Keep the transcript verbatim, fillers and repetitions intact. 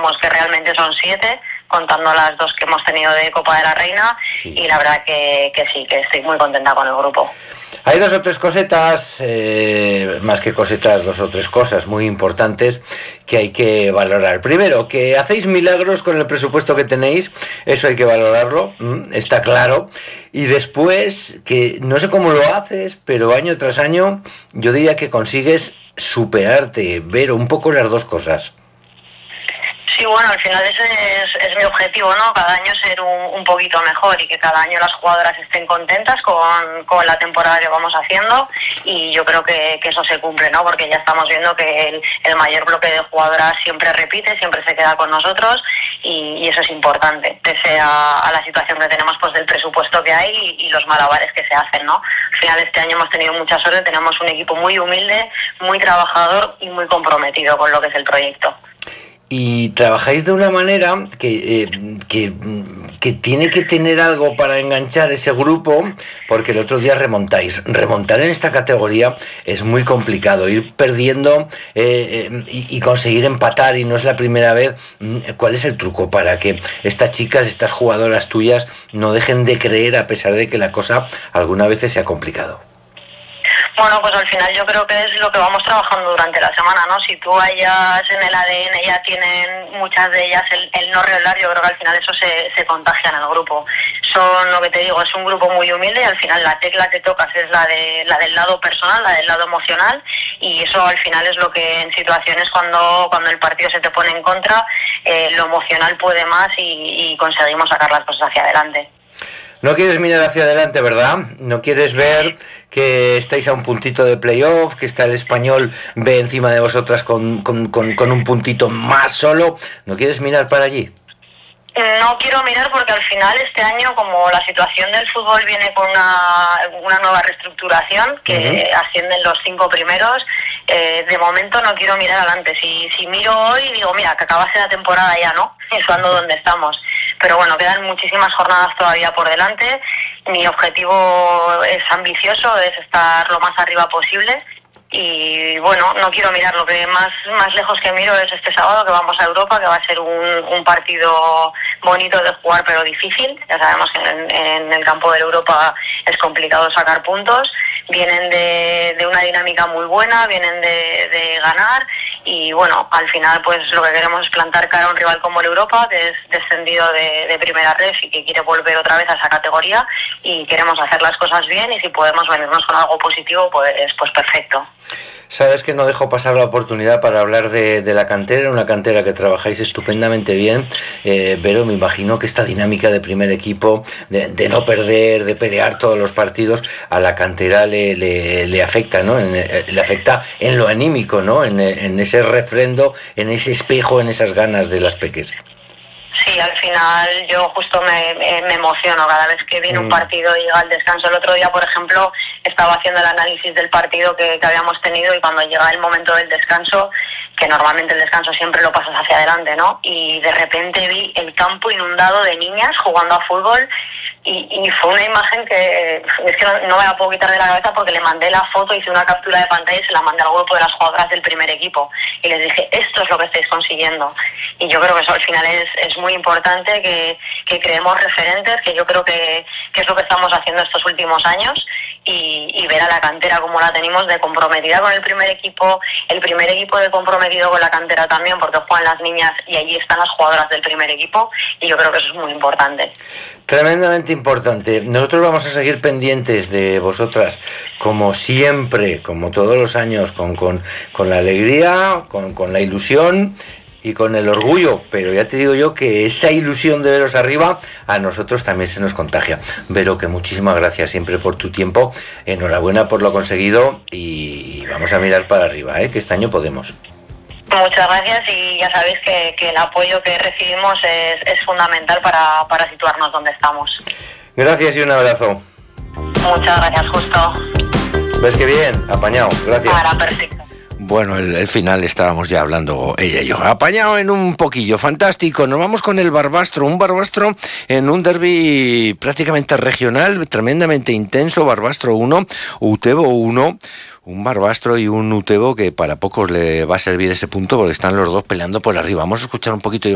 vamos, que realmente son siete, contando las dos que hemos tenido de Copa de la Reina, sí. Y la verdad que, que sí, que estoy muy contenta con el grupo. Hay dos o tres cosetas, eh, más que cosetas, dos o tres cosas muy importantes que hay que valorar. Primero, que hacéis milagros con el presupuesto que tenéis, eso hay que valorarlo, está claro. Y después, que no sé cómo lo haces, pero año tras año yo diría que consigues superarte, ver un poco las dos cosas. Sí, bueno, al final ese es, es mi objetivo, ¿no? Cada año ser un, un poquito mejor y que cada año las jugadoras estén contentas con, con la temporada que vamos haciendo, y yo creo que, que eso se cumple, ¿no? Porque ya estamos viendo que el, el mayor bloque de jugadoras siempre repite, siempre se queda con nosotros, y, y eso es importante, pese a, a la situación que tenemos, pues del presupuesto que hay y, y los malabares que se hacen, ¿no? Al final este año hemos tenido mucha suerte, tenemos un equipo muy humilde, muy trabajador y muy comprometido con lo que es el proyecto. Y trabajáis de una manera que, eh, que, que tiene que tener algo para enganchar ese grupo, porque el otro día remontáis. Remontar en esta categoría es muy complicado, ir perdiendo eh, eh, y, y conseguir empatar, y no es la primera vez. ¿Cuál es el truco para que estas chicas, estas jugadoras tuyas, no dejen de creer a pesar de que la cosa alguna vez se ha complicado? Bueno, pues al final yo creo que es lo que vamos trabajando durante la semana, ¿no? Si tú a ellas en el A D N ya tienen, muchas de ellas, el, el no revelar, yo creo que al final eso se, se contagia en el grupo. Son, lo que te digo, es un grupo muy humilde, y al final la tecla que tocas es la de la del lado personal, la del lado emocional, y eso al final es lo que en situaciones cuando, cuando el partido se te pone en contra, eh, lo emocional puede más y, y conseguimos sacar las cosas hacia adelante. No quieres mirar hacia adelante, ¿verdad? No quieres ver que estáis a un puntito de playoff, que está el Español B encima de vosotras con, con, con, con un puntito más solo. ¿No quieres mirar para allí? No quiero mirar porque al final este año, como la situación del fútbol viene con una, una nueva reestructuración, que uh-huh. ascienden los cinco primeros, eh, de momento no quiero mirar adelante. Si, si miro hoy, digo, mira, que acabase la temporada ya, ¿no? Estando donde estamos. Pero bueno, quedan muchísimas jornadas todavía por delante. Mi objetivo es ambicioso, es estar lo más arriba posible. Y bueno, no quiero mirar, lo que más, más lejos que miro es este sábado, que vamos a Europa, que va a ser un, un partido bonito de jugar pero difícil. Ya sabemos que en, en el campo de Europa es complicado sacar puntos. Vienen de, de una dinámica muy buena, vienen de, de ganar, y bueno, al final pues lo que queremos es plantar cara a un rival como el Europa, que es descendido de, de primera ref y que quiere volver otra vez a esa categoría, y queremos hacer las cosas bien, y si podemos venirnos con algo positivo, pues, pues perfecto. Sabes que no dejo pasar la oportunidad para hablar de, de la cantera, una cantera que trabajáis estupendamente bien, eh, pero me imagino que esta dinámica de primer equipo, de, de no perder, de pelear todos los partidos, a la cantera le, le, le afecta, ¿no? En, le afecta en lo anímico, ¿no? En, en ese refrendo, en ese espejo, en esas ganas de las peques. Sí, al final yo justo me, me, me emociono cada vez que viene un partido y llega el descanso. El otro día, por ejemplo, estaba haciendo el análisis del partido que, que habíamos tenido, y cuando llega el momento del descanso, que normalmente el descanso siempre lo pasas hacia adelante, ¿no? Y de repente vi el campo inundado de niñas jugando a fútbol, y, y fue una imagen que es que no, no me la puedo quitar de la cabeza, porque le mandé la foto, hice una captura de pantalla y se la mandé al grupo de las jugadoras del primer equipo, y les dije, esto es lo que estáis consiguiendo. Y yo creo que eso al final es, es muy importante, que, que creemos referentes, que yo creo que, que es lo que estamos haciendo estos últimos años, y, y ver a la cantera como la tenemos, de comprometida con el primer equipo, el primer equipo de comprometido con la cantera también, porque juegan las niñas y allí están las jugadoras del primer equipo, y yo creo que eso es muy importante. Tremendamente importante. Nosotros vamos a seguir pendientes de vosotras, como siempre, como todos los años, con, con, con la alegría, con, con la ilusión y con el orgullo, pero ya te digo yo que esa ilusión de veros arriba a nosotros también se nos contagia. Vero, que muchísimas gracias siempre por tu tiempo, enhorabuena por lo conseguido, y vamos a mirar para arriba, ¿eh? Que este año podemos. Muchas gracias, y ya sabéis que, que el apoyo que recibimos es, es fundamental para, para situarnos donde estamos. Gracias y un abrazo. Muchas gracias, Justo. ¿Ves que bien? Apañado, gracias. Ahora, perfecto. Bueno, el, el final estábamos ya hablando ella y yo. Apañado en un poquillo, fantástico. Nos vamos con el Barbastro, un Barbastro en un derbi prácticamente regional, tremendamente intenso. Barbastro uno, Utebo uno. Un Barbastro y un Utebo que para pocos le va a servir ese punto, porque están los dos peleando por arriba. Vamos a escuchar un poquito.